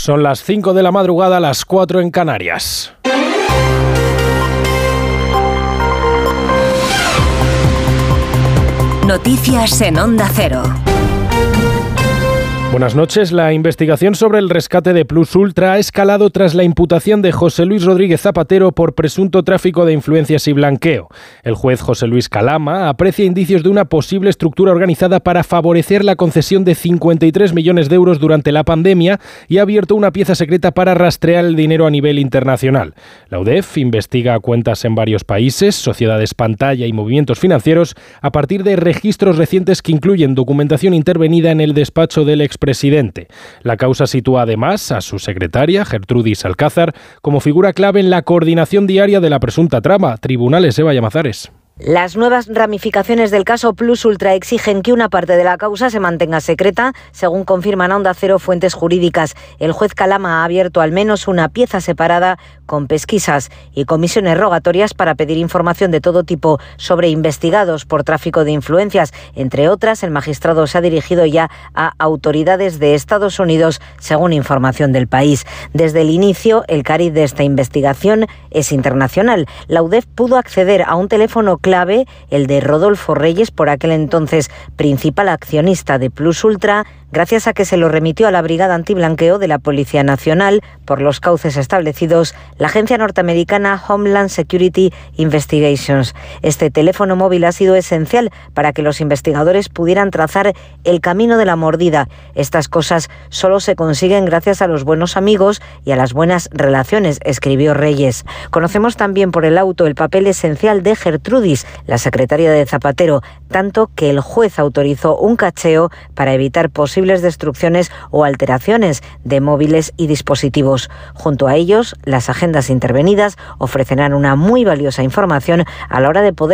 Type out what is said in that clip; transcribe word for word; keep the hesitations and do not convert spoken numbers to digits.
Son las cinco de la madrugada, las cuatro en Canarias. Noticias en Onda Cero. Buenas noches. La investigación sobre el rescate de Plus Ultra ha escalado tras la imputación de José Luis Rodríguez Zapatero por presunto tráfico de influencias y blanqueo. El juez José Luis Calama aprecia indicios de una posible estructura organizada para favorecer la concesión de cincuenta y tres millones de euros durante la pandemia y ha abierto una pieza secreta para rastrear el dinero a nivel internacional. La U D E F investiga cuentas en varios países, sociedades pantalla y movimientos financieros a partir de registros recientes que incluyen documentación intervenida en el despacho del ex presidente. La causa sitúa además a su secretaria, Gertrudis Alcázar, como figura clave en la coordinación diaria de la presunta trama. Tribunales, Eva Llamazares. Las nuevas ramificaciones del caso Plus Ultra exigen que una parte de la causa se mantenga secreta, según confirman a Onda Cero fuentes jurídicas. El juez Calama ha abierto al menos una pieza separada con pesquisas y comisiones rogatorias para pedir información de todo tipo sobre investigados por tráfico de influencias. Entre otras, el magistrado se ha dirigido ya a autoridades de Estados Unidos, según información del País. Desde el inicio, el cariz de esta investigación es internacional. La U D E F pudo acceder a un teléfono clave, el de Rodolfo Reyes, por aquel entonces principal accionista de Plus Ultra, gracias a que se lo remitió a la Brigada Antiblanqueo de la Policía Nacional por los cauces establecidos la agencia norteamericana Homeland Security Investigations. Este teléfono móvil ha sido esencial para que los investigadores pudieran trazar el camino de la mordida. Estas cosas solo se consiguen gracias a los buenos amigos y a las buenas relaciones, escribió Reyes. Conocemos también por el auto el papel esencial de Gertrudis, la secretaria de Zapatero, tanto que el juez autorizó un cacheo para evitar posibles posibles destrucciones o alteraciones de móviles y dispositivos. Junto a ellos, las agendas intervenidas ofrecerán una muy valiosa información a la hora de poder